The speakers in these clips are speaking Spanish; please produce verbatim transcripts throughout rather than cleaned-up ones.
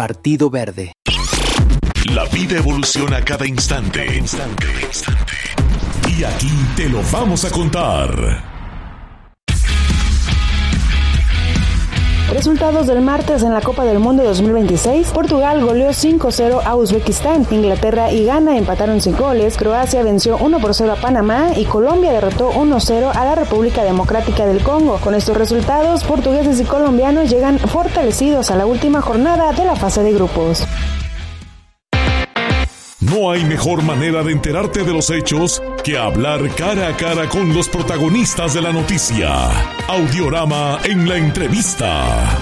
Partido Verde. La vida evoluciona cada instante. Cada instante. Cada instante. Y aquí te lo vamos a contar. Resultados del martes en la Copa del Mundo dos mil veintiséis. Portugal goleó cinco cero a Uzbekistán. Inglaterra y Ghana empataron sin goles. Croacia venció uno por cero a Panamá y Colombia derrotó uno cero a la República Democrática del Congo. Con estos resultados, portugueses y colombianos llegan fortalecidos a la última jornada de la fase de grupos. No hay mejor manera de enterarte de los hechos que hablar cara a cara con los protagonistas de la noticia. Audiorama en la entrevista.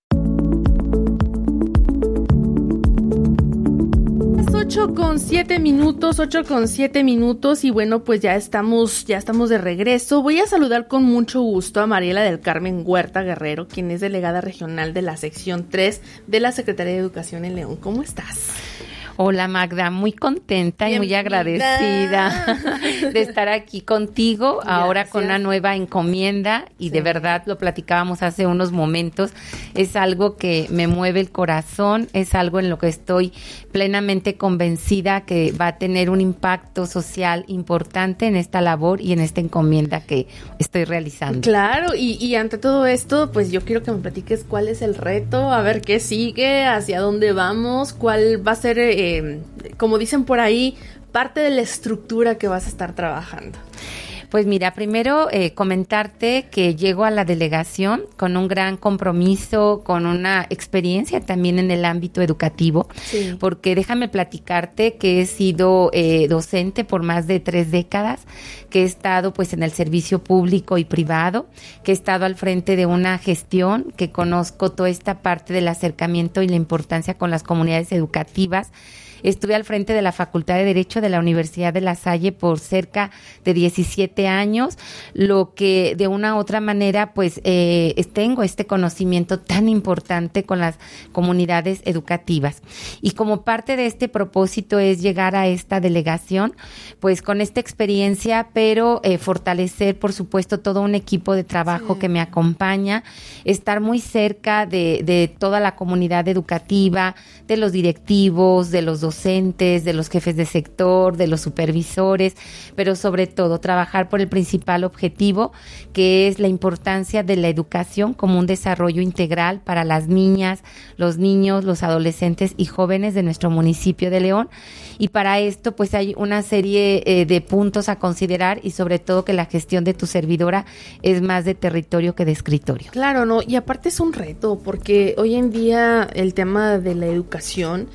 ocho con siete minutos, ocho con siete minutos y bueno, pues ya estamos, ya estamos de regreso. Voy a saludar con mucho gusto a Mariela del Carmen Huerta Guerrero, quien es delegada regional de la sección tres de la Secretaría de Educación en León. ¿Cómo estás? Hola Magda, muy contenta y muy agradecida de estar aquí contigo. Gracias. Ahora con una nueva encomienda y sí. De verdad lo platicábamos hace unos momentos, es algo que me mueve el corazón, es algo en lo que estoy plenamente convencida que va a tener un impacto social importante en esta labor y en esta encomienda que estoy realizando. Claro, y, y ante todo esto, pues yo quiero que me platiques cuál es el reto, a ver qué sigue, hacia dónde vamos, cuál va a ser... Eh, Eh, como dicen por ahí, parte de la estructura que vas a estar trabajando. Pues mira, primero eh, comentarte que llego a la delegación con un gran compromiso, con una experiencia también en el ámbito educativo, sí. Porque déjame platicarte que he sido eh, docente por más de tres décadas, que he estado pues en el servicio público y privado, que he estado al frente de una gestión, que conozco toda esta parte del acercamiento y la importancia con las comunidades educativas. Estuve al frente de la Facultad de Derecho de la Universidad de La Salle por cerca de diecisiete años, lo que de una u otra manera pues eh, tengo este conocimiento tan importante con las comunidades educativas. Y como parte de este propósito es llegar a esta delegación pues con esta experiencia, pero eh, fortalecer por supuesto todo un equipo de trabajo sí. que me acompaña, estar muy cerca de, de toda la comunidad educativa, de los directivos, de los docentes, docentes, de los jefes de sector, de los supervisores, pero sobre todo trabajar por el principal objetivo, que es la importancia de la educación como un desarrollo integral para las niñas, los niños, los adolescentes y jóvenes de nuestro municipio de León. Y para esto pues hay una serie eh, de puntos a considerar y sobre todo que la gestión de tu servidora es más de territorio que de escritorio. Claro, no, y aparte es un reto porque hoy en día el tema de la educación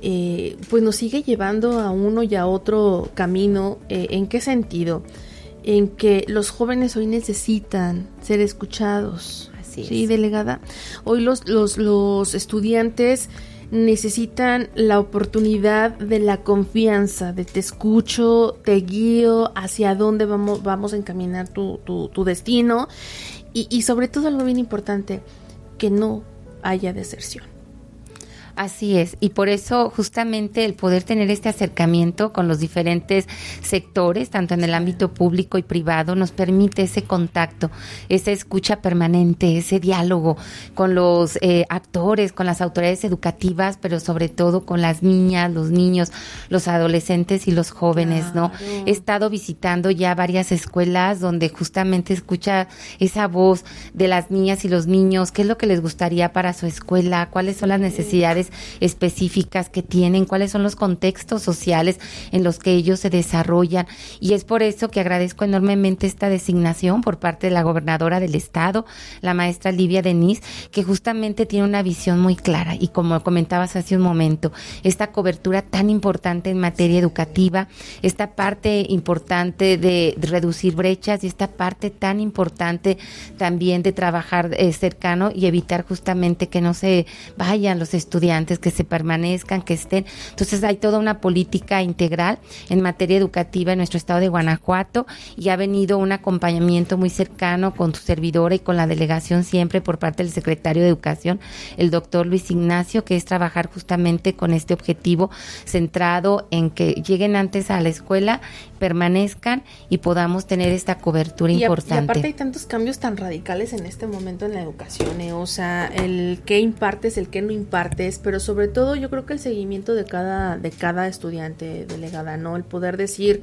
Eh, pues nos sigue llevando a uno y a otro camino. Eh, ¿en qué sentido? En que los jóvenes hoy necesitan ser escuchados. Así es. Sí, delegada. Hoy los, los, los estudiantes necesitan la oportunidad de la confianza, de te escucho, te guío, hacia dónde vamos, vamos a encaminar tu, tu, tu destino y, y sobre todo algo bien importante, que no haya deserción. Así es, y por eso justamente el poder tener este acercamiento con los diferentes sectores, tanto en el ámbito público y privado, nos permite ese contacto, esa escucha permanente, ese diálogo con los eh, actores, con las autoridades educativas, pero sobre todo con las niñas, los niños, los adolescentes y los jóvenes, claro. ¿no? He estado visitando ya varias escuelas donde justamente escucha esa voz de las niñas y los niños, qué es lo que les gustaría para su escuela, cuáles son las necesidades específicas que tienen, cuáles son los contextos sociales en los que ellos se desarrollan, y es por eso que agradezco enormemente esta designación por parte de la gobernadora del estado, la maestra Livia Denis, que justamente tiene una visión muy clara y como comentabas hace un momento, esta cobertura tan importante en materia educativa, esta parte importante de, de reducir brechas y esta parte tan importante también de trabajar eh, cercano y evitar justamente que no se vayan los estudiantes, que se permanezcan, que estén. Entonces hay toda una política integral en materia educativa en nuestro estado de Guanajuato y ha venido un acompañamiento muy cercano con tu servidora y con la delegación siempre por parte del secretario de Educación, el doctor Luis Ignacio, que es trabajar justamente con este objetivo centrado en que lleguen antes a la escuela, permanezcan y podamos tener esta cobertura y importante. A, y aparte hay tantos cambios tan radicales en este momento en la educación, ¿eh? O sea, el qué impartes, el qué no impartes, pero sobre todo yo creo que el seguimiento de cada, de cada estudiante, delegada, ¿no? El poder decir,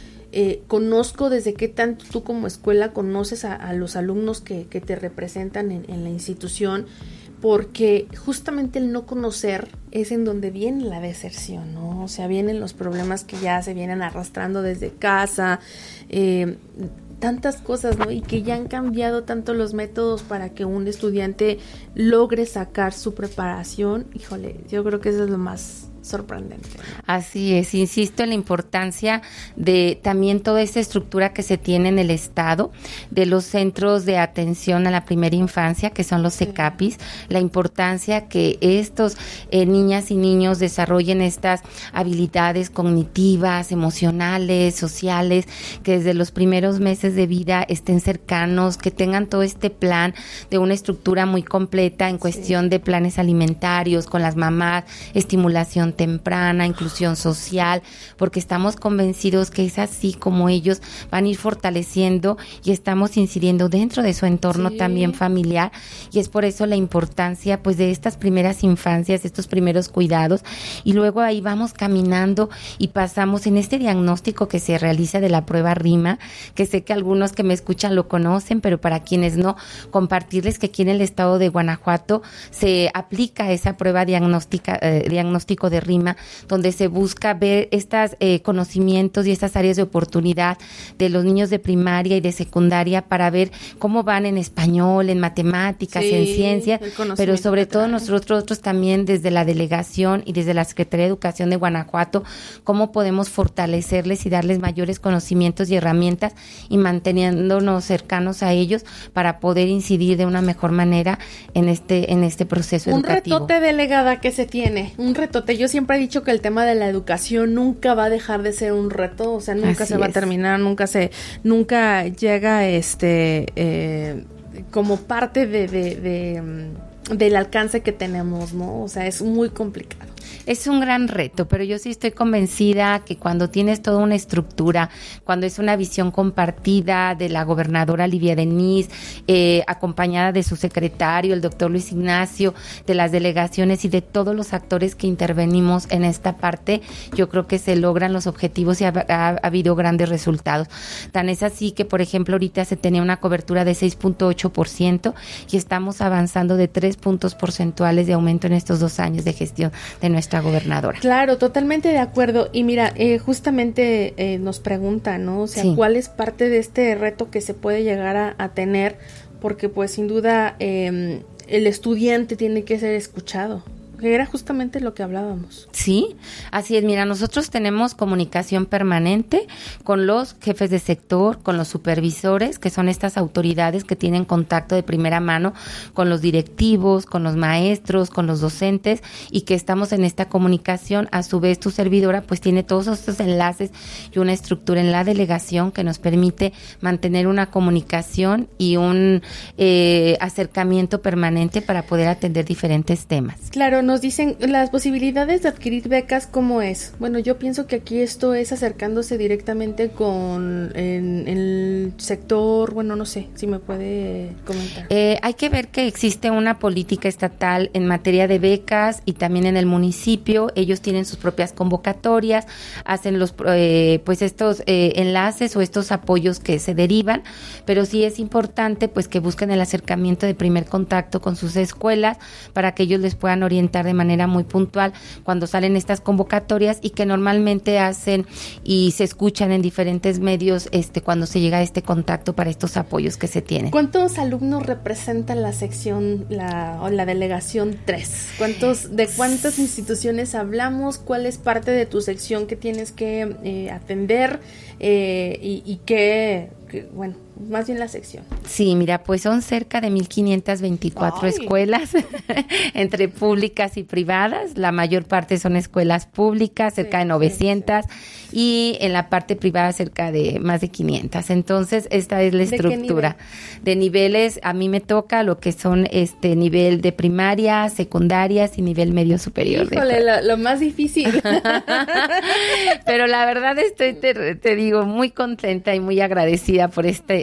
eh, conozco desde qué tanto tú como escuela conoces a, a los alumnos que, que te representan en, en la institución, porque justamente el no conocer es en donde viene la deserción, ¿no? O sea, vienen los problemas que ya se vienen arrastrando desde casa, eh, tantas cosas, ¿no? Y que ya han cambiado tanto los métodos para que un estudiante logre sacar su preparación. Híjole, yo creo que eso es lo más sorprendente, ¿no? Así es, insisto en la importancia de también toda esa estructura que se tiene en el Estado, de los centros de atención a la primera infancia, que son los sí. CECAPIS, la importancia que estos eh, niñas y niños desarrollen estas habilidades cognitivas, emocionales, sociales, que desde los primeros meses de vida estén cercanos, que tengan todo este plan de una estructura muy completa en cuestión sí. de planes alimentarios, con las mamás, estimulación temprana, inclusión social, porque estamos convencidos que es así como ellos van a ir fortaleciendo y estamos incidiendo dentro de su entorno sí. también familiar, y es por eso la importancia pues de estas primeras infancias, estos primeros cuidados, y luego ahí vamos caminando y pasamos en este diagnóstico que se realiza de la prueba RIMA, que sé que algunos que me escuchan lo conocen, pero para quienes no, compartirles que aquí en el estado de Guanajuato se aplica esa prueba diagnóstica, eh, diagnóstico de RIMA, donde se busca ver estos eh, conocimientos y estas áreas de oportunidad de los niños de primaria y de secundaria para ver cómo van en español, en matemáticas, sí, en ciencias, pero sobre todo nosotros otros también desde la delegación y desde la Secretaría de Educación de Guanajuato, cómo podemos fortalecerles y darles mayores conocimientos y herramientas y manteniéndonos cercanos a ellos para poder incidir de una mejor manera en este en este proceso un educativo. Un retote, delegada, que se tiene, un retote. Yo siempre he dicho que el tema de la educación nunca va a dejar de ser un reto, o sea, nunca Así se va es. a terminar, nunca se, nunca llega este eh, como parte de, de, de del alcance que tenemos, ¿no? O sea, es muy complicado. Es un gran reto, pero yo sí estoy convencida que cuando tienes toda una estructura, cuando es una visión compartida de la gobernadora Livia Denis, eh, acompañada de su secretario, el doctor Luis Ignacio, de las delegaciones y de todos los actores que intervenimos en esta parte, yo creo que se logran los objetivos y ha, ha, ha habido grandes resultados. Tan es así que, por ejemplo, ahorita se tenía una cobertura de seis punto ocho por ciento y estamos avanzando de tres puntos porcentuales de aumento en estos dos años de gestión de nuestra gobernadora. Claro, totalmente de acuerdo. Y mira, eh, justamente eh, nos preguntan, ¿no? O sea, sí. ¿cuál es parte de este reto que se puede llegar a, a tener? Porque pues sin duda eh, el estudiante tiene que ser escuchado. Que era justamente lo que hablábamos. Sí, así es. Mira, nosotros tenemos comunicación permanente con los jefes de sector, con los supervisores, que son estas autoridades que tienen contacto de primera mano con los directivos, con los maestros, con los docentes, y que estamos en esta comunicación. A su vez, tu servidora pues tiene todos estos enlaces y una estructura en la delegación que nos permite mantener una comunicación y un eh, acercamiento permanente para poder atender diferentes temas. Claro, nos dicen las posibilidades de adquirir becas, ¿cómo es? Bueno, yo pienso que aquí esto es acercándose directamente con en, en el sector, bueno, no sé, si me puede comentar. Eh, hay que ver que existe una política estatal en materia de becas y también en el municipio. Ellos tienen sus propias convocatorias, hacen los eh, pues estos eh, enlaces o estos apoyos que se derivan, pero sí es importante pues que busquen el acercamiento de primer contacto con sus escuelas para que ellos les puedan orientar de manera muy puntual cuando salen estas convocatorias y que normalmente hacen y se escuchan en diferentes medios este cuando se llega a este contacto para estos apoyos que se tienen. ¿Cuántos alumnos representan la sección la o la delegación tres? ¿Cuántos de cuántas instituciones hablamos? ¿Cuál es parte de tu sección que tienes que eh, atender eh, y, y qué que, bueno, más bien la sección? Sí, mira, pues son cerca de mil quinientas veinticuatro Ay. escuelas entre públicas y privadas. La mayor parte son escuelas públicas, cerca sí, de novecientas, sí, sí. y en la parte privada cerca de más de quinientas. Entonces, esta es la estructura. ¿De, de niveles, a mí me toca lo que son este nivel de primaria, secundarias y nivel medio superior. Híjole, lo, lo más difícil. Pero la verdad estoy, te, te digo, muy contenta y muy agradecida por este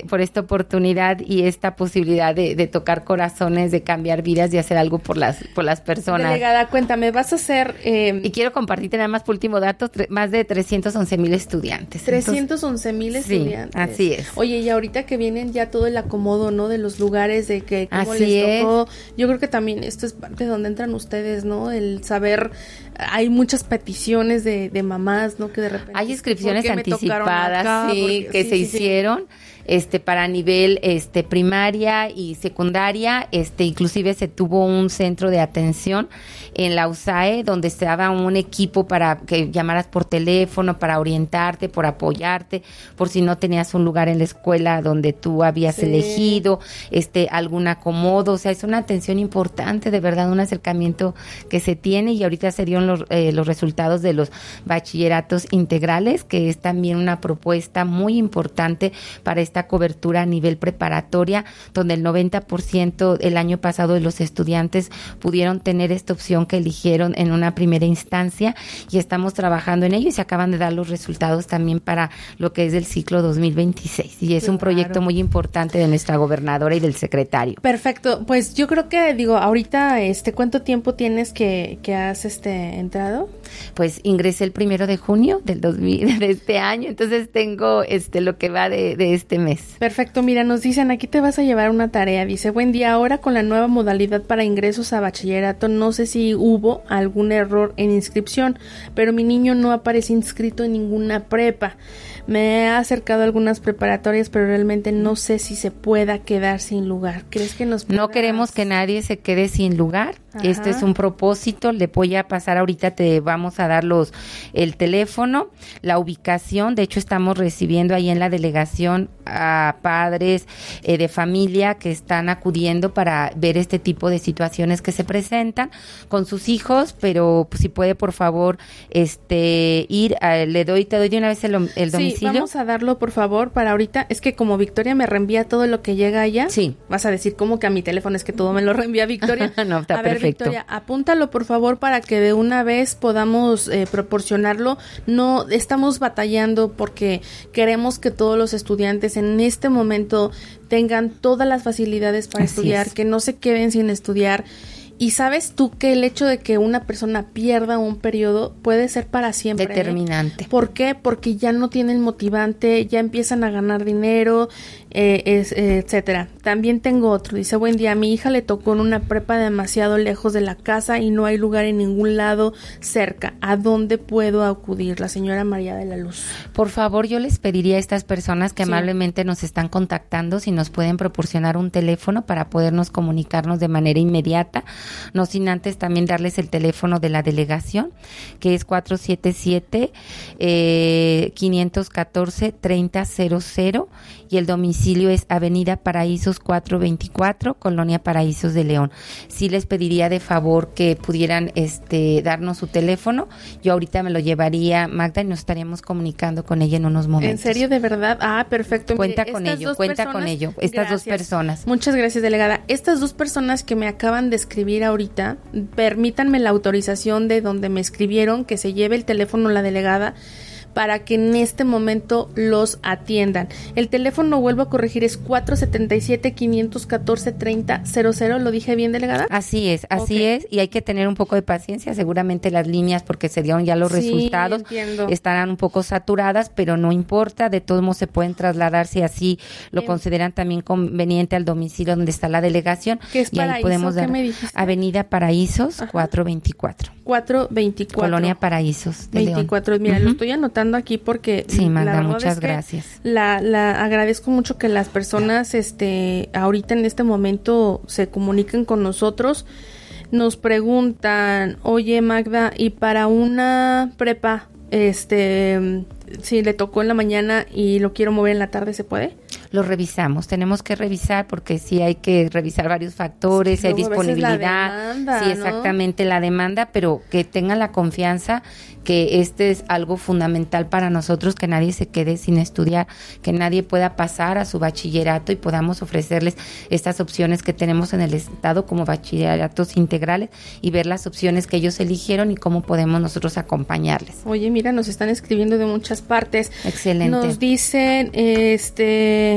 por esta oportunidad y esta posibilidad de, de tocar corazones, de cambiar vidas, de hacer algo por las por las personas. Delegada, cuéntame, vas a hacer... Eh, y quiero compartirte nada más por último dato, tre- más de trescientos once mil estudiantes. trescientos once mil estudiantes. Sí, así es. Oye, y ahorita que vienen ya todo el acomodo, ¿no? De los lugares, de que cómo así les tocó. Es. Yo creo que también esto es parte de donde entran ustedes, ¿no? El saber, hay muchas peticiones de, de mamás, ¿no? Que de repente... Hay inscripciones anticipadas, acá? sí, Porque, que sí, se sí, hicieron. Sí. Este, para nivel este primaria y secundaria, este inclusive se tuvo un centro de atención en la U S A E donde estaba un equipo para que llamaras por teléfono, para orientarte, por apoyarte, por si no tenías un lugar en la escuela donde tú habías sí. elegido, este algún acomodo, o sea, es una atención importante, de verdad, un acercamiento que se tiene y ahorita se dieron los, eh, los resultados de los bachilleratos integrales, que es también una propuesta muy importante para esta cobertura a nivel preparatoria, donde el noventa por ciento el año pasado de los estudiantes pudieron tener esta opción que eligieron en una primera instancia y estamos trabajando en ello y se acaban de dar los resultados también para lo que es el ciclo dos mil veintiséis y es claro. un proyecto muy importante de nuestra gobernadora y del secretario. Perfecto, pues yo creo que digo, ahorita este ¿cuánto tiempo tienes que, que has este entrado? Pues ingresé el primero de junio del dos mil de este año, entonces tengo este lo que va de, de este mes. Perfecto, mira, nos dicen, aquí te vas a llevar una tarea, dice, buen día, ahora con la nueva modalidad para ingresos a bachillerato, no sé si hubo algún error en inscripción, pero mi niño no aparece inscrito en ninguna prepa. Me he acercado a algunas preparatorias, pero realmente no sé si se pueda quedar sin lugar. ¿Crees que nos puedas? No queremos que nadie se quede sin lugar. Ajá. Este es un propósito. Le voy a pasar ahorita, te vamos a dar los el teléfono, la ubicación. De hecho, estamos recibiendo ahí en la delegación a padres eh, de familia que están acudiendo para ver este tipo de situaciones que se presentan con sus hijos, pero pues, si puede, por favor, este ir, a, le doy, te doy de una vez el, el domicilio. Sí, vamos a darlo, por favor, para ahorita. Es que como Victoria me reenvía todo lo que llega allá, sí. Vas a decir, ¿cómo que a mi teléfono es que todo me lo reenvía Victoria? No, está a ver, perfecto. Victoria, apúntalo, por favor, para que de una vez podamos eh, proporcionarlo. No estamos batallando porque queremos que todos los estudiantes en este momento tengan todas las facilidades para Así estudiar, es. que no se queden sin estudiar. Y sabes tú que el hecho de que una persona pierda un periodo puede ser para siempre. Determinante. ¿Eh? ¿Por qué? Porque ya no tienen motivante, ya empiezan a ganar dinero, eh, es, eh, etcétera. También tengo otro. Dice, buen día, a mi hija le tocó en una prepa demasiado lejos de la casa y no hay lugar en ningún lado cerca. ¿A dónde puedo acudir? La señora María de la Luz. Por favor, yo les pediría a estas personas que Sí. amablemente nos están contactando si nos pueden proporcionar un teléfono para podernos comunicarnos de manera inmediata. No sin antes también darles el teléfono de la delegación, que es cuatro siete siete, cinco uno cuatro, tres cero cero cero y el domicilio es Avenida Paraísos cuatrocientos veinticuatro, Colonia Paraísos de León. Sí les pediría de favor que pudieran este darnos su teléfono. Yo ahorita me lo llevaría Magda y nos estaríamos comunicando con ella en unos momentos. ¿En serio, de verdad? Ah, perfecto. Cuenta Mire, con estas ello, dos cuenta personas, con ello. Estas gracias. dos personas. Muchas gracias, delegada. Estas dos personas que me acaban de escribir ahorita, permítanme la autorización de donde me escribieron, que se lleve el teléfono la delegada para que en este momento los atiendan. El teléfono, vuelvo a corregir, es cuatro siete siete, cinco uno cuatro, tres cero cero cero. ¿Lo dije bien, delegada? Así es, así Okay. es, y hay que tener un poco de paciencia. Seguramente las líneas, porque se dieron ya los Sí, resultados, entiendo. estarán un poco saturadas, pero no importa, de todos modos se pueden trasladar si así lo Bien. consideran también conveniente al domicilio donde está la delegación. ¿Qué es y ahí Paraíso? podemos ¿Qué dar me dijiste? Avenida Paraísos Ajá. cuatrocientos veinticuatro. cuatrocientos veinticuatro. Colonia Paraísos de veinticuatro. León. Mira, Ujú. lo estoy anotando aquí porque Sí, la Magda, verdad muchas es que gracias. La, la agradezco mucho que las personas este ahorita en este momento se comuniquen con nosotros. Nos preguntan, oye Magda, y para una prepa, este, si le tocó en la mañana y lo quiero mover en la tarde, ¿se puede? Lo revisamos, tenemos que revisar porque sí hay que revisar varios factores, Sí, hay luego a veces la disponibilidad, demanda, sí, ¿no? exactamente la demanda, pero que tengan la confianza que este es algo fundamental para nosotros, que nadie se quede sin estudiar, que nadie pueda pasar a su bachillerato y podamos ofrecerles estas opciones que tenemos en el estado como bachilleratos integrales y ver las opciones que ellos eligieron y cómo podemos nosotros acompañarles. Oye, mira, nos están escribiendo de muchas partes. Excelente. Nos dicen, este,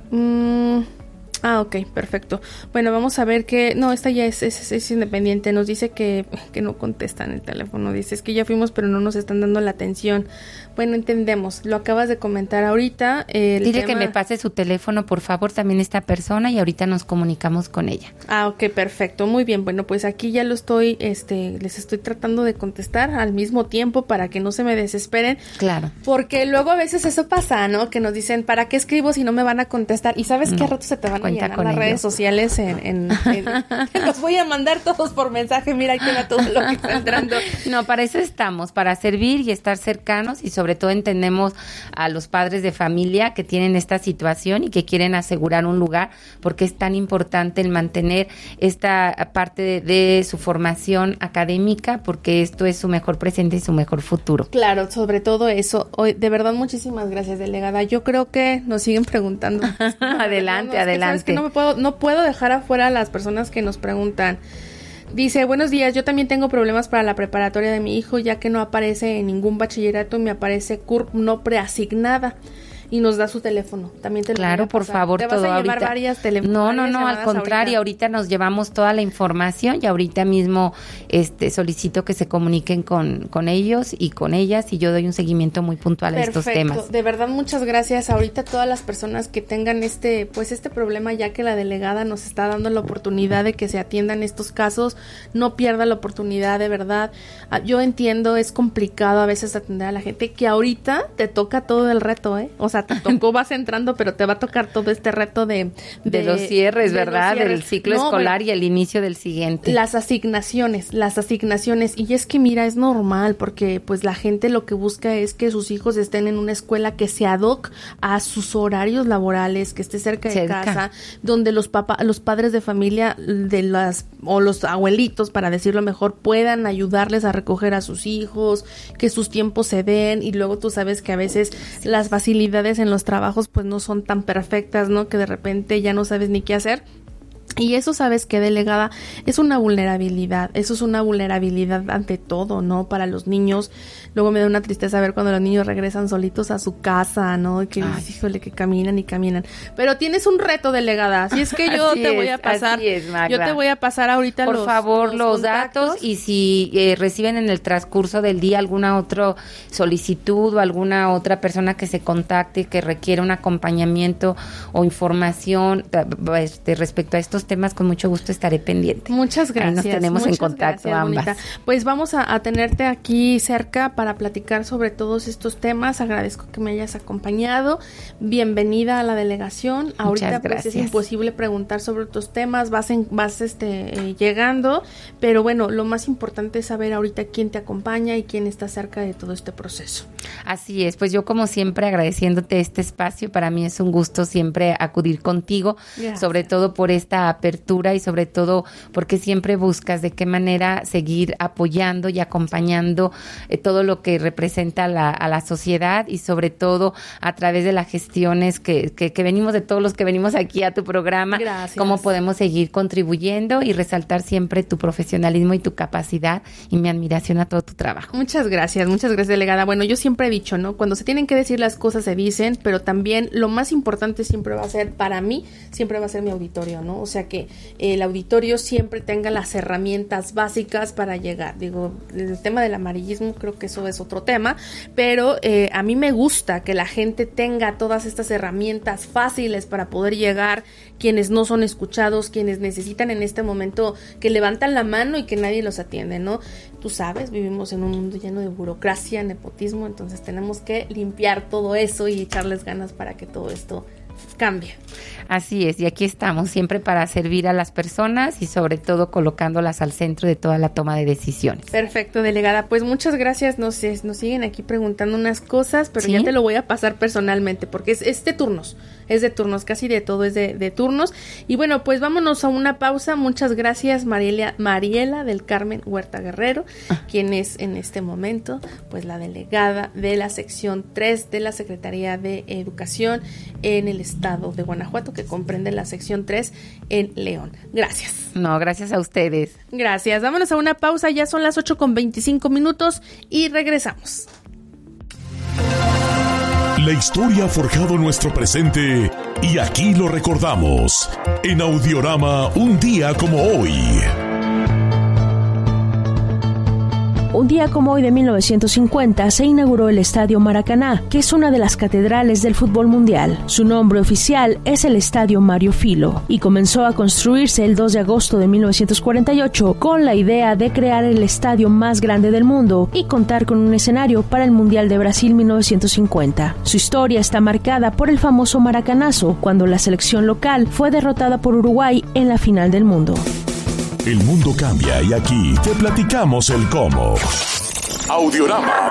Mm, ah, ok, perfecto. Bueno, vamos a ver que... No, esta ya es, es, es independiente. Nos dice que, que no contestan el teléfono. Dice, es que ya fuimos, pero no nos están dando la atención. Bueno, entendemos. Lo acabas de comentar ahorita. El Dile tema... que me pase su teléfono, por favor, también esta persona, y ahorita nos comunicamos con ella. Ah, ok, perfecto. Muy bien. Bueno, pues aquí ya lo estoy, este, les estoy tratando de contestar al mismo tiempo para que no se me desesperen. Claro. Porque luego a veces eso pasa, ¿no? Que nos dicen, ¿para qué escribo si no me van a contestar? Y sabes No. que a rato se te van a Cuenta llenar con las ello. redes sociales en... en, en te los voy a mandar todos por mensaje. Mira, ahí te va todo lo que está entrando. No, para eso estamos, para servir y estar cercanos, y sobre todo entendemos a los padres de familia que tienen esta situación y que quieren asegurar un lugar, porque es tan importante el mantener esta parte de, de su formación académica, porque esto es su mejor presente y su mejor futuro. Claro, sobre todo eso. Hoy, de verdad, muchísimas gracias, delegada. Yo creo que nos siguen preguntando. Adelante, no, no, es que, adelante. ¿sabes que no me puedo, no puedo dejar afuera a las personas que nos preguntan. Dice, buenos días, yo también tengo problemas para la preparatoria de mi hijo, ya que no aparece en ningún bachillerato y me aparece C U R P no preasignada. Y nos da su teléfono. También te lo Claro, voy a por pasar. favor, ¿Te vas todo a llevar ahorita. varias tele- No, no, varias no, al llamadas contrario, ahorita? ahorita nos llevamos toda la información y ahorita mismo este solicito que se comuniquen con, con ellos y con ellas, y yo doy un seguimiento muy puntual a estos Perfecto. temas. De verdad, muchas gracias. Ahorita todas las personas que tengan este, pues este problema, ya que la delegada nos está dando la oportunidad de que se atiendan estos casos, no pierda la oportunidad, de verdad. Ah, Yo entiendo, es complicado a veces atender a la gente, que ahorita te toca todo el reto, ¿eh? O sea, te tocó, vas entrando, pero te va a tocar todo este reto de... De, los cierres, de ¿verdad? los cierres. Del ciclo No, escolar bueno, y el inicio del siguiente. las asignaciones, las asignaciones. Y es que mira, es normal porque pues la gente lo que busca es que sus hijos estén en una escuela que se ad hoc a sus horarios laborales, que esté cerca de Cerca. casa, donde los papá, los padres de familia de las o los abuelitos, para decirlo mejor, puedan ayudarles a recoger a sus hijos, que sus tiempos se den. Y luego tú sabes que a veces las facilidades en los trabajos pues no son tan perfectas, ¿no? Que de repente ya no sabes ni qué hacer. Y eso, ¿sabes qué, delegada? Es una vulnerabilidad, eso es una vulnerabilidad ante todo, ¿no? Para los niños. Luego me da una tristeza ver cuando los niños regresan solitos a su casa, ¿no? Y que, Ay. híjole, que caminan y caminan. Pero tienes un reto, delegada, así es que yo Así te es, voy a pasar, así es, Magda. yo te voy a pasar ahorita Por los favor, los, contactos. datos, y si eh, reciben en el transcurso del día alguna otra solicitud o alguna otra persona que se contacte que requiera un acompañamiento o información este, respecto a estos temas, con mucho gusto estaré pendiente. Muchas Ahí gracias. nos tenemos en muchas contacto gracias, ambas. bonita. Pues vamos a, a tenerte aquí cerca para platicar sobre todos estos temas. Agradezco que me hayas acompañado. Bienvenida a la delegación. Ahorita pues, es gracias. imposible preguntar sobre otros temas. Vas en, vas este eh, llegando, pero bueno, lo más importante es saber ahorita quién te acompaña y quién está cerca de todo este proceso. Así es, pues yo como siempre agradeciéndote este espacio, para mí es un gusto siempre acudir contigo, Gracias. sobre todo por esta apertura y sobre todo porque siempre buscas de qué manera seguir apoyando y acompañando eh, todo lo que representa la, a la sociedad, y sobre todo a través de las gestiones que, que, que venimos de todos los que venimos aquí a tu programa, Gracias. cómo podemos seguir contribuyendo y resaltar siempre tu profesionalismo y tu capacidad, y mi admiración a todo tu trabajo. Muchas gracias, muchas gracias, delegada. Bueno, yo siempre he dicho, ¿no? Cuando se tienen que decir las cosas se dicen, pero también lo más importante siempre va a ser, para mí, siempre va a ser mi auditorio, ¿no? O sea, que el auditorio siempre tenga las herramientas básicas para llegar. Digo, el tema del amarillismo creo que eso es otro tema, pero eh, a mí me gusta que la gente tenga todas estas herramientas fáciles para poder llegar, quienes no son escuchados, quienes necesitan en este momento que levantan la mano y que nadie los atiende, ¿no? Tú sabes, vivimos en un mundo lleno de burocracia, nepotismo, entonces tenemos que limpiar todo eso y echarles ganas para que todo esto cambie. Así es, y aquí estamos siempre para servir a las personas y sobre todo colocándolas al centro de toda la toma de decisiones. Perfecto, delegada. Pues muchas gracias. Nos, nos siguen aquí preguntando unas cosas, pero ¿Sí? ya te lo voy a pasar personalmente porque es, es de turnos, es de turnos, casi de todo es de, de turnos. Y bueno, pues vámonos a una pausa. Muchas gracias, Mariela, Mariela del Carmen Huerta Guerrero, ah. quien es en este momento pues la delegada de la sección tres de la Secretaría de Educación en el estado de Guanajuato, que comprende la sección tres en León. Gracias. No, gracias a ustedes. Gracias. Vámonos a una pausa, ya son las ocho con veinticinco minutos y regresamos. La historia ha forjado nuestro presente Y aquí lo recordamos, en Audiorama, un día como hoy. Un día como hoy de mil novecientos cincuenta se inauguró el Estadio Maracaná, que es una de las catedrales del fútbol mundial. Su nombre oficial es el Estadio Mario Filo y comenzó a construirse el dos de agosto de mil novecientos cuarenta y ocho con la idea de crear el estadio más grande del mundo y contar con un escenario para el Mundial de Brasil mil novecientos cincuenta. Su historia está marcada por el famoso Maracanazo, cuando la selección local fue derrotada por Uruguay en la final del mundo. El mundo cambia y aquí te platicamos el cómo. Audiorama.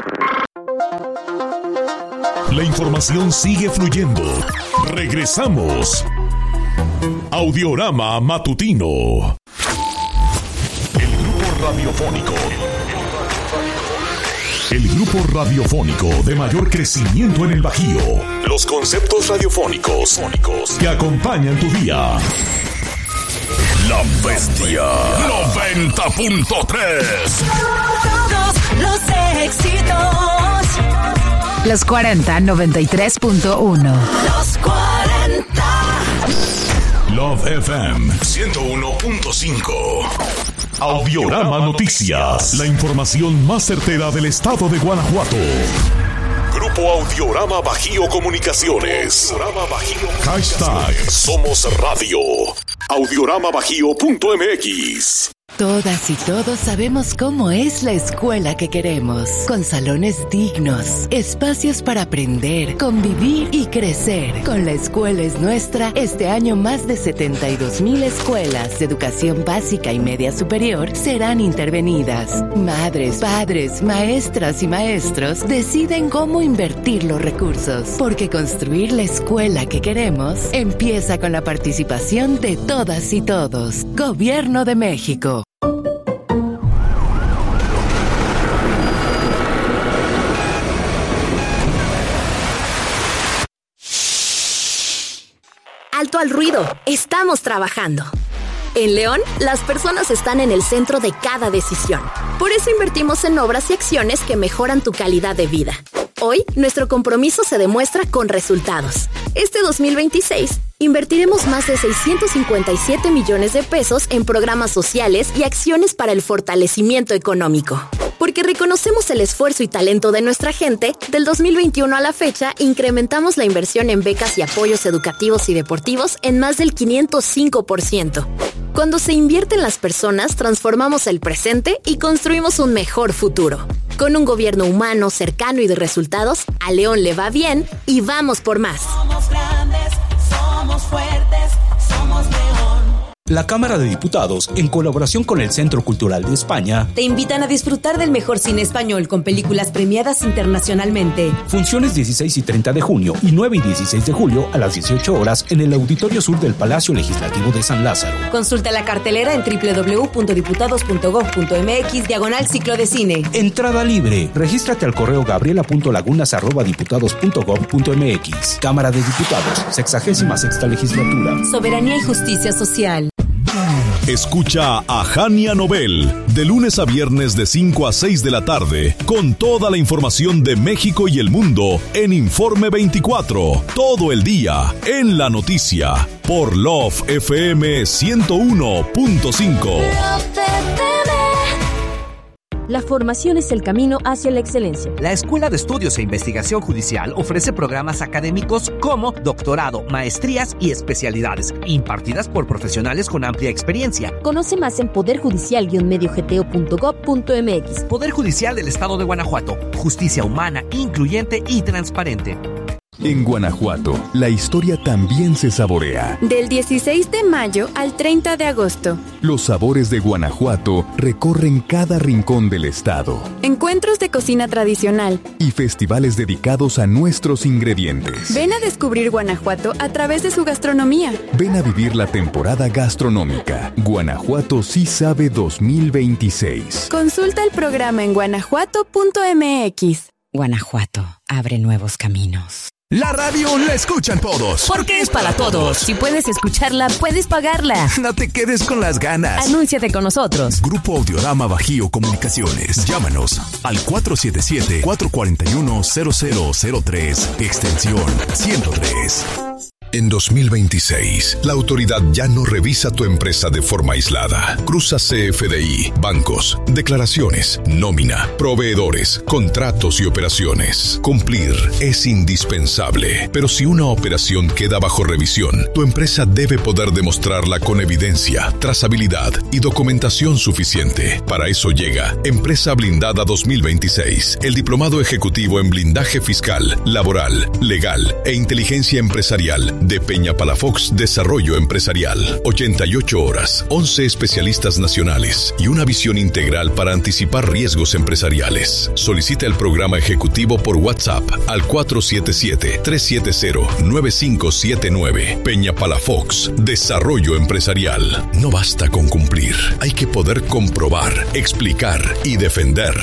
La información sigue fluyendo. Regresamos. Audiorama Matutino. El grupo radiofónico. El grupo radiofónico de mayor crecimiento en el Bajío. Los conceptos radiofónicos que acompañan tu día. La Bestia noventa punto tres. Todos los éxitos. Los cuarenta, noventa y tres punto uno. Los cuarenta. Love F M ciento uno punto cinco. Audiorama Noticias. La información más certera del estado de Guanajuato. Grupo Audiorama Bajío Comunicaciones. Audiorama Bajío. Hashtag Somos Radio. audiorama bajío punto eme equis. Todas y todos sabemos cómo es la escuela que queremos, con salones dignos, espacios para aprender, convivir y crecer. Con La Escuela es Nuestra, este año más de setenta y dos mil escuelas de educación básica y media superior serán intervenidas. Madres, padres, maestras y maestros deciden cómo invertir los recursos, porque construir la escuela que queremos empieza con la participación de todas y todos. Gobierno de México. Alto al ruido, estamos trabajando. En León, las personas están en el centro de cada decisión. Por eso invertimos en obras y acciones que mejoran tu calidad de vida. Hoy, nuestro compromiso se demuestra con resultados. Este dos mil veintiséis, invertiremos más de seiscientos cincuenta y siete millones de pesos en programas sociales y acciones para el fortalecimiento económico. Porque reconocemos el esfuerzo y talento de nuestra gente, del dos mil veintiuno a la fecha, incrementamos la inversión en becas y apoyos educativos y deportivos en más del quinientos cinco por ciento. Cuando se invierte en las personas, transformamos el presente y construimos un mejor futuro. Con un gobierno humano, cercano y de resultados, a León le va bien y vamos por más. Somos grandes, somos fuertes, somos León. La Cámara de Diputados, en colaboración con el Centro Cultural de España, te invitan a disfrutar del mejor cine español con películas premiadas internacionalmente. Funciones dieciséis y treinta de junio y nueve y dieciséis de julio a las dieciocho horas en el Auditorio Sur del Palacio Legislativo de San Lázaro. Consulta la cartelera en doble u doble u doble u punto diputados punto gob punto eme equis diagonal ciclo de cine. Entrada libre. Regístrate al correo gabriela punto lagunas arroba diputados punto gob punto eme equis. Cámara de Diputados, sexagésima sexta legislatura. Soberanía y justicia social. Escucha a Jania Nobel de lunes a viernes de cinco a seis de la tarde con toda la información de México y el mundo en Informe veinticuatro, todo el día en la noticia por Love F M ciento uno punto cinco. La formación es el camino hacia la excelencia. La Escuela de Estudios e Investigación Judicial ofrece programas académicos como doctorado, maestrías y especialidades, impartidas por profesionales con amplia experiencia. Conoce más en poder judicial guion medio g t o punto gob punto eme equis. Poder Judicial del Estado de Guanajuato. Justicia humana, incluyente y transparente. En Guanajuato, la historia también se saborea. Del dieciséis de mayo al treinta de agosto. Los sabores de Guanajuato recorren cada rincón del estado. Encuentros de cocina tradicional. Y festivales dedicados a nuestros ingredientes. Ven a descubrir Guanajuato a través de su gastronomía. Ven a vivir la temporada gastronómica. Guanajuato sí sabe dos mil veintiséis. Consulta el programa en guanajuato punto eme equis. Guanajuato abre nuevos caminos. La radio la escuchan todos. Porque es para todos. Si puedes escucharla, puedes pagarla. No te quedes con las ganas. Anúnciate con nosotros. Grupo Audiorama Bajío Comunicaciones. Llámanos al cuatro siete siete, cuatro cuatro uno, cero cero cero tres, extensión ciento tres. En dos mil veintiséis, la autoridad ya no revisa tu empresa de forma aislada. Cruza C F D I, bancos, declaraciones, nómina, proveedores, contratos y operaciones. Cumplir es indispensable, pero si una operación queda bajo revisión, tu empresa debe poder demostrarla con evidencia, trazabilidad y documentación suficiente. Para eso llega Empresa Blindada dos mil veintiséis, el diplomado ejecutivo en blindaje fiscal, laboral, legal e inteligencia empresarial de Peña Palafox Desarrollo Empresarial. ochenta y ocho horas, once especialistas nacionales y una visión integral para anticipar riesgos empresariales. Solicita el programa ejecutivo por WhatsApp al cuatro siete siete, tres siete cero, nueve cinco siete nueve. Peña Palafox Desarrollo Empresarial. No basta con cumplir, hay que poder comprobar, explicar y defender.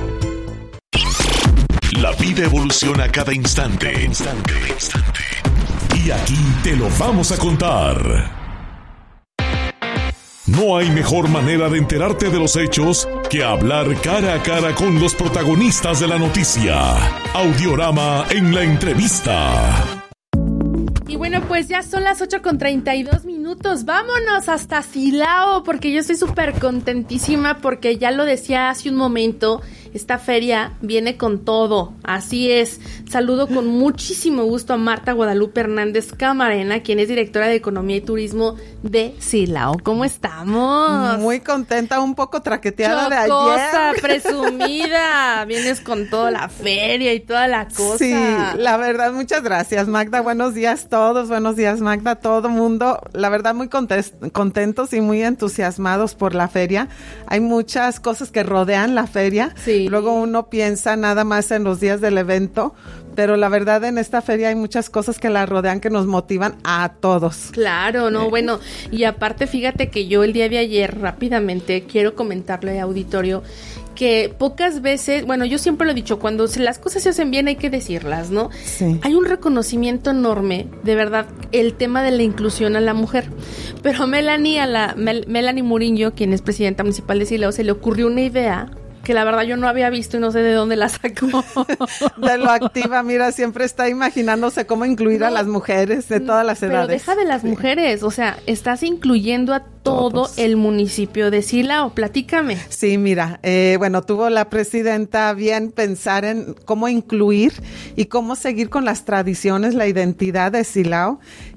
La vida evoluciona cada instante, instante, instante. Y aquí te lo vamos a contar. No hay mejor manera de enterarte de los hechos que hablar cara a cara con los protagonistas de la noticia. Audiorama en la entrevista. Y bueno, pues ya son las ocho con treinta y dos minutos. Vámonos hasta Silao, porque yo estoy súper contentísima, porque ya lo decía hace un momento, esta feria viene con todo. Así es. Saludo con muchísimo gusto a Marta Guadalupe Hernández Camarena, quien es directora de Economía y Turismo de Silao. ¿Cómo estamos? Muy contenta, un poco traqueteada de ayer. Chocosa, presumida. Vienes con toda la feria y toda la cosa. Sí, la verdad, muchas gracias, Magda. Buenos días a todos. Buenos días, Magda, todo mundo. La verdad, muy contes- contentos y muy entusiasmados por la feria. Hay muchas cosas que rodean la feria. Sí. Luego uno piensa nada más en los días del evento, pero la verdad en esta feria hay muchas cosas que la rodean que nos motivan a todos. Claro, no, Eh. bueno, y aparte fíjate que yo el día de ayer rápidamente quiero comentarle al auditorio que pocas veces, bueno, yo siempre lo he dicho, cuando se, las cosas se hacen bien hay que decirlas, ¿no? Sí. Hay un reconocimiento enorme, de verdad, el tema de la inclusión a la mujer. Pero a Melanie, a la Mel, Melanie Murillo, quien es presidenta municipal de Silao, se le ocurrió una idea que la verdad yo no había visto y no sé de dónde la sacó. De lo activa, mira, siempre está imaginándose cómo incluir no, a las mujeres de todas las edades. Pero deja de las sí. mujeres, o sea, estás incluyendo a todo Todos. el municipio de Silao. Platícame. Sí, mira, eh, bueno, tuvo la presidenta bien pensar en cómo incluir y cómo seguir con las tradiciones, la identidad de Silao,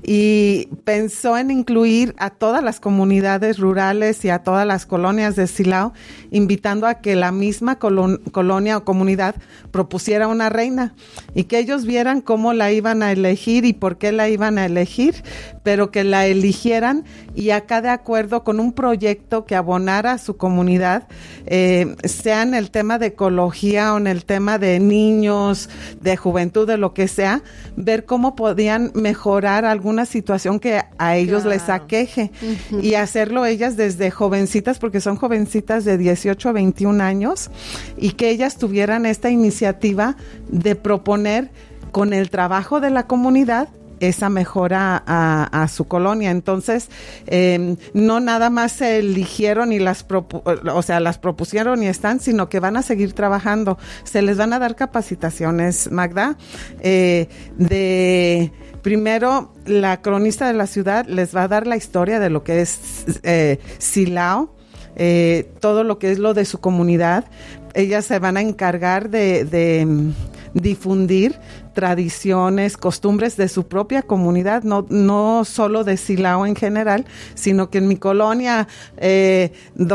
y pensó en incluir a todas las comunidades rurales y a todas las colonias de Silao, invitando a que la misma colon- colonia o comunidad propusiera una reina y que ellos vieran cómo la iban a elegir y por qué la iban a elegir, pero que la eligieran y acá de acuerdo con un proyecto que abonara a su comunidad, eh, sea en el tema de ecología o en el tema de niños, de juventud, de lo que sea, ver cómo podían mejorar alguna situación que a ellos claro. les aqueje uh-huh. y hacerlo ellas desde jovencitas, porque son jovencitas de dieciocho a veintiún años, y que ellas tuvieran esta iniciativa de proponer con el trabajo de la comunidad esa mejora a, a su colonia. Entonces, eh, no nada más se eligieron y las propu- o sea, las propusieron y están, sino que van a seguir trabajando. Se les van a dar capacitaciones, Magda, eh, de primero, la cronista de la ciudad les va a dar la historia de lo que es eh, Silao, eh, todo lo que es lo de su comunidad. Ellas se van a encargar de, de um, difundir tradiciones, costumbres de su propia comunidad, no, no solo de Silao en general, sino que en mi colonia, eh,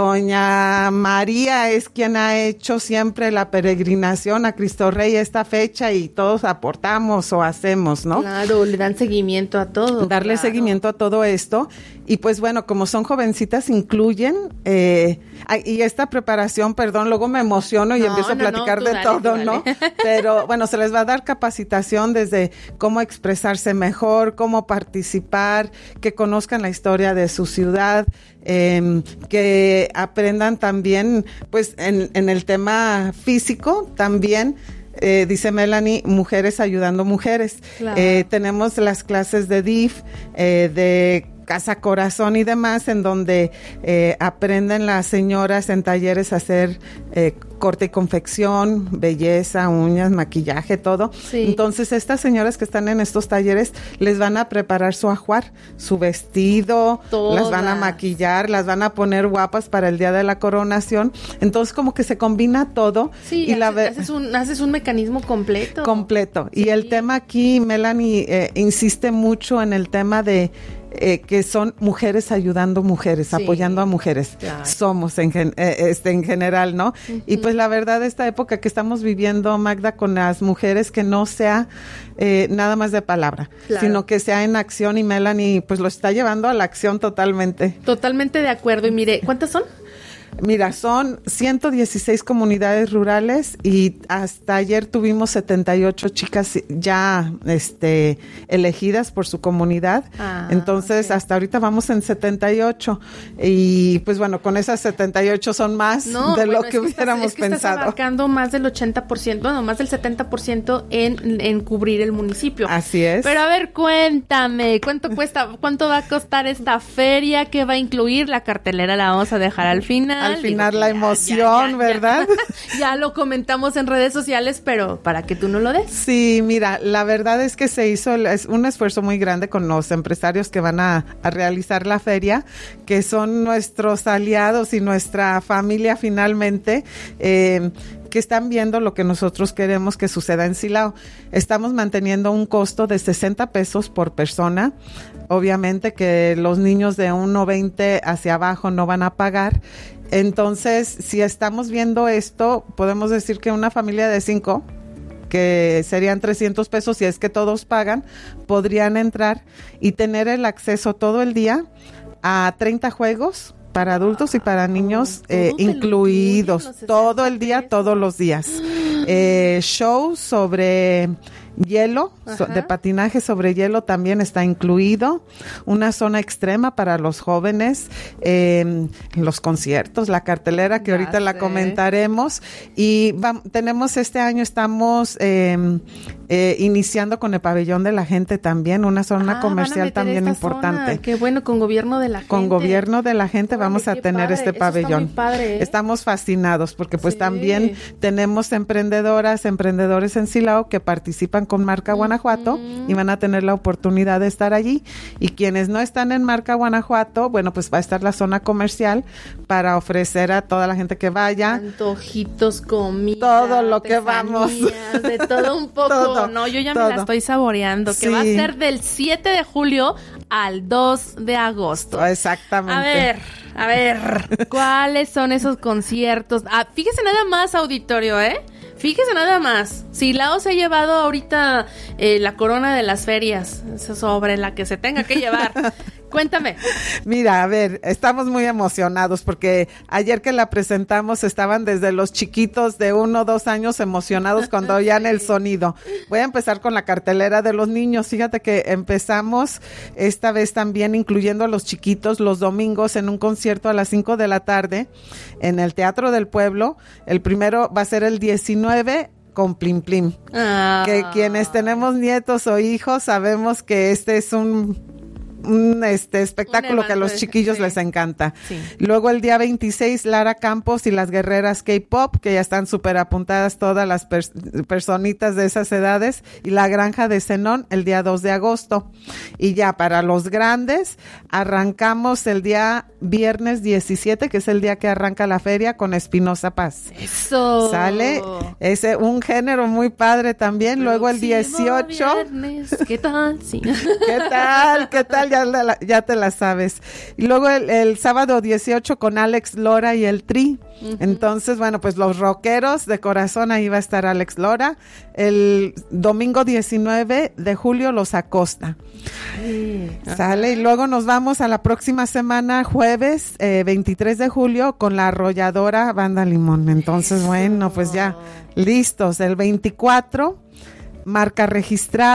doña María es quien ha hecho siempre la peregrinación a Cristo Rey esta fecha y todos aportamos o hacemos, ¿no? Claro, le dan seguimiento a todo. Darle claro. seguimiento a todo esto. Y pues bueno, como son jovencitas, incluyen, eh, y esta preparación, perdón, luego me emociono y no, empiezo no, a platicar no, de dale, todo, dale. ¿no? Pero bueno, se les va a dar capacitación desde cómo expresarse mejor, cómo participar, que conozcan la historia de su ciudad, eh, que aprendan también, pues, en, en el tema físico también. Eh, dice Melanie, mujeres ayudando mujeres. Claro. Eh, tenemos las clases de D I F, eh, de Casa Corazón y demás, en donde eh, aprenden las señoras en talleres a hacer eh, corte y confección, belleza, uñas, maquillaje, todo. Sí. Entonces, estas señoras que están en estos talleres les van a preparar su ajuar, su vestido, Todas. las van a maquillar, las van a poner guapas para el día de la coronación. Entonces, como que se combina todo. Sí, y haces, la haces, un, haces un mecanismo completo. Completo. Sí. Y el tema aquí, Melanie, eh, insiste mucho en el tema de Eh, que son mujeres ayudando mujeres, sí, apoyando a mujeres. Claro. Somos en, gen, eh, este, en general, ¿no? Uh-huh. Y pues la verdad, esta época que estamos viviendo, Magda, con las mujeres, que no sea eh, nada más de palabra, claro, sino que sea en acción, y Melanie pues lo está llevando a la acción totalmente. Totalmente de acuerdo. Y mire, ¿cuántas son? Mira, son ciento dieciséis comunidades rurales y hasta ayer tuvimos setenta y ocho chicas ya este, elegidas por su comunidad. Ah, Entonces, okay. hasta ahorita vamos en setenta y ocho. Y pues bueno, con esas setenta y ocho son más no, de bueno, lo que, que hubiéramos estás, es que pensado. Estás abarcando más del ochenta por ciento, bueno, más del setenta por ciento en, en cubrir el municipio. Así es. Pero a ver, cuéntame, ¿cuánto cuesta, cuánto va a costar esta feria? ¿Qué va a incluir? La cartelera la vamos a dejar al final. Al final la emoción, ya, ya, ¿verdad? Ya, ya lo comentamos en redes sociales, pero para que tú no lo des. Sí, mira, la verdad es que se hizo es un esfuerzo muy grande con los empresarios que van a, a realizar la feria, que son nuestros aliados y nuestra familia finalmente, eh, que están viendo lo que nosotros queremos que suceda en Silao. Estamos manteniendo un costo de sesenta pesos por persona. Obviamente que los niños de uno veinte hacia abajo no van a pagar. Entonces, si estamos viendo esto, podemos decir que una familia de cinco, que serían trescientos pesos, si es que todos pagan, podrían entrar y tener el acceso todo el día a treinta juegos para adultos y para niños eh, incluidos, todo el día, todos los días. Eh, show sobre hielo, so, de patinaje sobre hielo también está incluido, una zona extrema para los jóvenes, eh, los conciertos, la cartelera que ya ahorita sé. la comentaremos, y va, tenemos este año, estamos eh, eh, iniciando con el pabellón de la gente también, una zona ah, comercial también importante. Qué bueno, con gobierno de la gente. Con gobierno de la gente Oye, vamos a tener padre. este Eso pabellón. Está muy padre, ¿eh? Estamos fascinados porque pues sí. también tenemos emprendedoras, emprendedores en Silao que participan con Marca Guanajuato uh-huh. y van a tener la oportunidad de estar allí, y quienes no están en Marca Guanajuato, bueno, pues va a estar la zona comercial para ofrecer a toda la gente que vaya antojitos, comida, todo lo que vamos, de todo un poco, todo, no, yo ya todo. me la estoy saboreando, que sí. va a ser del siete de julio al dos de agosto. Exactamente. A ver, a ver, ¿cuáles son esos conciertos? Ah, fíjese nada más, auditorio, ¿eh? Fíjese nada más, Silao se ha llevado ahorita eh, la corona de las ferias, sobre la que se tenga que llevar. Cuéntame. Mira, a ver, estamos muy emocionados porque ayer que la presentamos estaban desde los chiquitos de uno o dos años emocionados cuando oían el sonido. Voy a empezar con la cartelera de los niños. Fíjate que empezamos esta vez también incluyendo a los chiquitos los domingos en un concierto a las cinco de la tarde en el Teatro del Pueblo. El primero va a ser el diecinueve con Plim Plim. Ah. Que quienes tenemos nietos o hijos sabemos que este es un... un este espectáculo un que a los chiquillos sí. les encanta. Sí. Luego el día veintiséis, Lara Campos y las guerreras K-pop, que ya están súper apuntadas todas las pers- personitas de esas edades, y la granja de Zenón el día dos de agosto. Y ya para los grandes, arrancamos el día viernes diecisiete, que es el día que arranca la feria, con Espinosa Paz. Eso. Sale ese un género muy padre también. Luego el dieciocho. Viernes. ¿Qué tal? Sí. ¿Qué tal? ¿Qué tal? Ya, la, ya te la sabes. Y luego el, el sábado dieciocho con Alex Lora y el Tri. Uh-huh. Entonces, bueno, pues los rockeros de corazón, ahí va a estar Alex Lora. El domingo diecinueve de julio, los Acosta. Sí. Sale. Y luego nos vamos a la próxima semana, jueves eh, veintitrés de julio, con la arrolladora Banda Limón. Entonces, Eso. bueno, pues ya listos. El veinticuatro, marca registrada.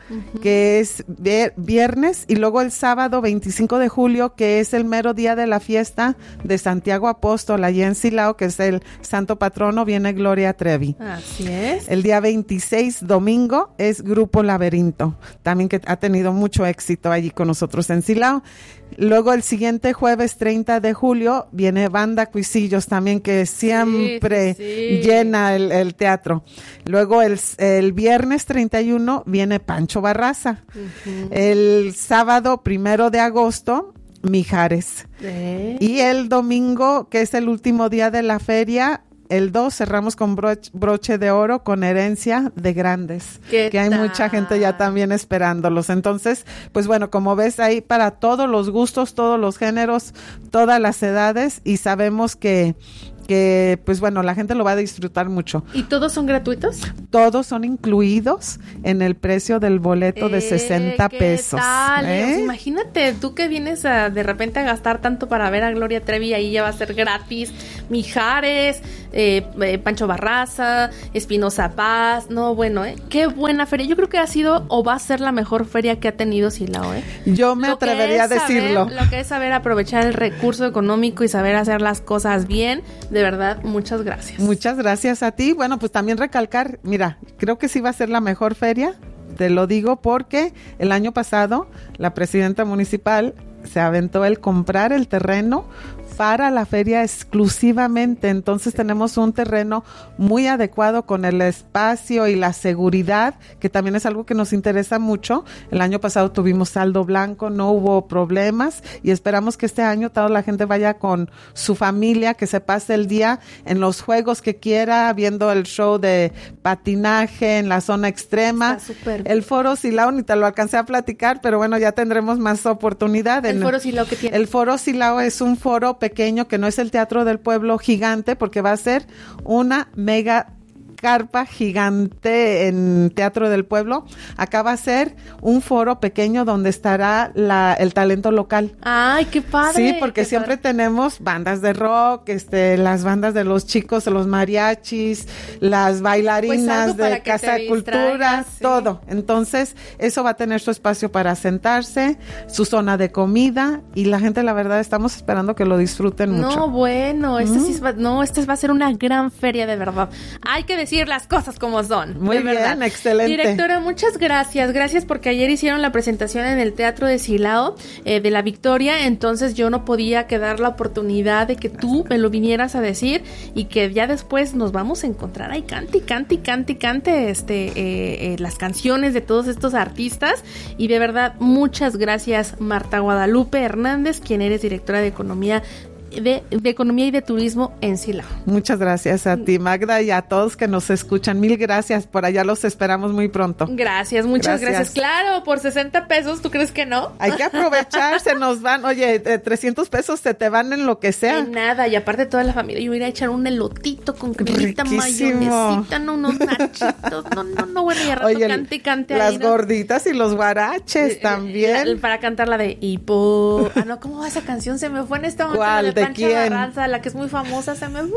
uh-huh. que es viernes, y luego el sábado veinticinco de julio, que es el mero día de la fiesta de Santiago Apóstol, allá en Silao, que es el santo patrono, viene Gloria Trevi. Así es. El día veintiséis, domingo, es Grupo Laberinto, también que ha tenido mucho éxito allí con nosotros en Silao. Luego el siguiente jueves treinta de julio viene Banda Cuisillos también, que siempre sí, sí, sí. llena el, el teatro. Luego el, el viernes treinta y uno viene Pancho Barraza. Uh-huh. El sábado primero de agosto, Mijares. ¿Eh? Y el domingo, que es el último día de la feria, el dos, cerramos con broche, broche de oro con Herencia de Grandes, que hay tal? mucha gente ya también esperándolos. Entonces, pues bueno, como ves, hay para todos los gustos, todos los géneros, todas las edades, y sabemos que que pues bueno, la gente lo va a disfrutar mucho. ¿Y todos son gratuitos? Todos son incluidos en el precio del boleto eh, de sesenta ¿qué pesos. Tal? ¿Eh? O sea, imagínate, tú que vienes a, de repente a gastar tanto para ver a Gloria Trevi, ahí ya va a ser gratis. Mijares, eh, eh, Pancho Barraza, Espinosa Paz, no, bueno, eh, qué buena feria. Yo creo que ha sido o va a ser la mejor feria que ha tenido Silao, ¿eh? Yo me lo atrevería a decirlo. Saber, lo que es saber aprovechar el recurso económico y saber hacer las cosas bien. De verdad, muchas gracias. Muchas gracias a ti. Bueno, pues también recalcar, mira, creo que sí va a ser la mejor feria. Te lo digo porque el año pasado la presidenta municipal se aventó el comprar el terreno para la feria exclusivamente. Entonces tenemos un terreno muy adecuado con el espacio y la seguridad, que también es algo que nos interesa mucho. El año pasado tuvimos saldo blanco, no hubo problemas, y esperamos que este año toda la gente vaya con su familia, que se pase el día en los juegos que quiera, viendo el show de patinaje en la zona extrema. El Foro Silao, ni te lo alcancé a platicar, pero bueno, ya tendremos más oportunidad. El Foro Silao, ¿qué tiene? El Foro Silao es un foro pequeño, que no es el Teatro del Pueblo gigante, porque va a ser una mega carpa gigante en Teatro del Pueblo. Acá va a ser un foro pequeño donde estará la, el talento local. ¡Ay, qué padre! Sí, porque siempre padre. tenemos bandas de rock, este, las bandas de los chicos, los mariachis, las bailarinas pues de Casa de Cultura, sí. todo. Entonces, eso va a tener su espacio para sentarse, su zona de comida, y la gente, la verdad, estamos esperando que lo disfruten mucho. No, bueno, este mm. sí va, no, este va a ser una gran feria, de verdad. Hay que decir las cosas como son. Muy bien, verdad. Excelente. Directora, muchas gracias. Gracias porque ayer hicieron la presentación en el Teatro de Silao eh, de la Victoria, entonces yo no podía quedar la oportunidad de que tú me lo vinieras a decir y que ya después nos vamos a encontrar ahí cante, cante, cante, cante este, eh, eh, las canciones de todos estos artistas. Y de verdad, muchas gracias, Marta Guadalupe Hernández, quien eres directora de Economía De, de Economía y de Turismo en Silao. Muchas gracias a ti, Magda, y a todos que nos escuchan. Mil gracias, por allá los esperamos muy pronto. Gracias, muchas gracias. gracias. Claro, por sesenta pesos, ¿tú crees que no? Hay que aprovechar, se nos van, oye, eh, trescientos pesos se te van en lo que sea. En nada, y aparte toda la familia, yo voy a ir a echar un elotito con cremita, mayonesita, no, unos nachitos, no, no, no, bueno, y a rato oye, cante, cante. Las ahí, ¿no? gorditas y los guaraches eh, también. La, para cantar la de Hipo. Ah, no, ¿cómo va esa canción? Se me fue en este momento. ¿Cuál? ¿De Pancho quién? Barraza, la que es muy famosa, se me fue.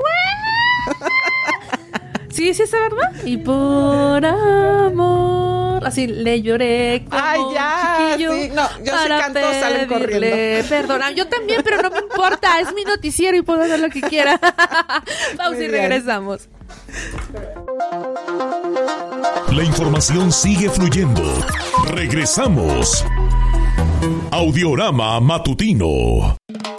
Sí, sí, es verdad. Y por amor, así le lloré como Ay, ya, un chiquillo. Sí. No, yo sí canto, salen corriendo. Perdona, yo también, pero no me importa. Es mi noticiero y puedo hacer lo que quiera. Pausa y regresamos. La información sigue fluyendo. Regresamos. Audiorama Matutino.